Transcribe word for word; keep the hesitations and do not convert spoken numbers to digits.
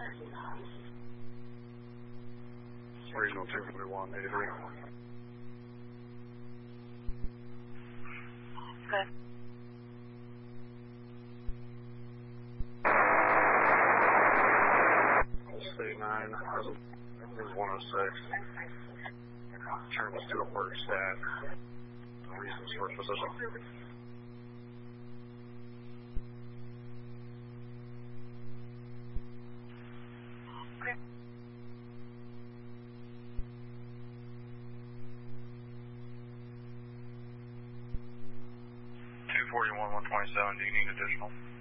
Regional two forty-one, eighty-three. Good. C nine, one oh six. Turn was to a work staff. Reasons for position. Okay. two forty-one, one twenty-seven, do you need additional?